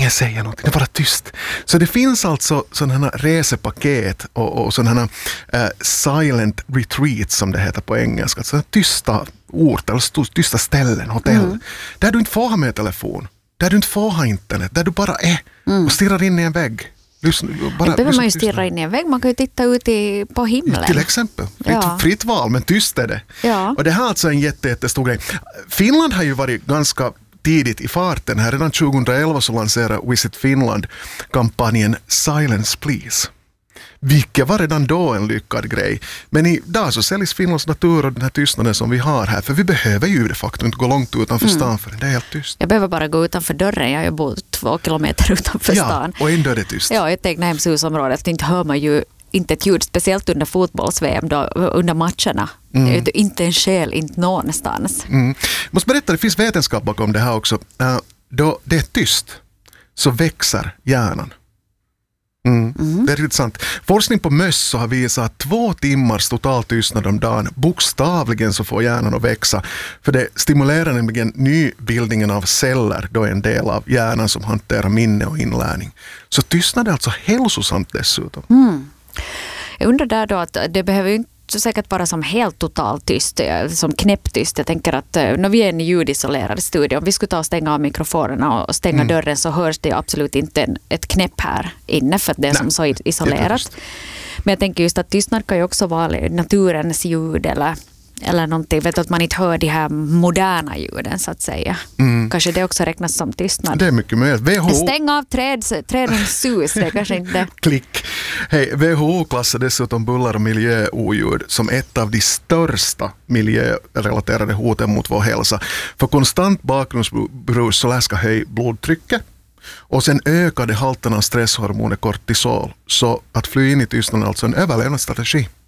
säga någonting, det är bara tyst. Så det finns alltså sådana här resepaket och sådana här silent retreats som det heter på engelska. Så tysta ort eller tysta ställen, hotell. Där du inte får ha med telefon. Där du inte får ha internet. Där du bara är och stirrar in i en vägg. Behöver man ju stirra in i en vägg. Man kan ju titta ut på himlen. Till exempel. Fritt val, men tyst är det. Ja. Och det här är alltså en jättestor grej. Finland har ju varit ganska tidigt i farten. Här redan 2011 så lanserade Visit Finland kampanjen Silence Please. Vilket var redan då en lyckad grej. Men idag så säljs Finlands natur och den här tystnaden som vi har här. För vi behöver ju de facto inte gå långt utanför stan för det är helt tyst. Jag behöver bara gå utanför dörren. Jag bor 2 kilometer utanför stan. Ja, och ändå är det tyst. Ja, ett egnahemshusområdet. Inte hör man ju inte ett ljud, speciellt under fotbolls-VM då, under matcherna. Inte en själ, inte någonstans. Måste berätta, det finns vetenskap bakom det här också. Då det är tyst så växer hjärnan. Det är riktigt sant. Forskning på möss så har visat att 2 timmars total tystnad om dagen bokstavligen så får hjärnan att växa. För det stimulerar nämligen nybildningen av celler då är en del av hjärnan som hanterar minne och inlärning. Så tystnad är alltså hälsosamt dessutom. Jag undrar där då att det behöver ju inte så säkert vara som helt totalt tyst, som knäpptyst. Jag tänker att när vi är i en ljudisolerad studio, om vi skulle ta och stänga av mikrofonerna och stänga dörren så hörs det absolut inte ett knäpp här inne för att det är som så isolerat. Men jag tänker just att tystnad kan ju också vara naturens ljud eller någonting, vet att man inte hör de här moderna ljuden så att säga. Kanske det också räknas som tystnad. Det är mycket mer. Stäng av trädens sus, det kanske inte. Klick. Hej, WHO klassar dessutom buller och miljöoljud som ett av de största miljörelaterade hoten mot vår hälsa. För konstant bakgrundsbrus så läskar höj blodtrycket. Och sen ökade halten av stresshormonet kortisol så att fly in i tystnaden är alltså en överlevnadsstrategi.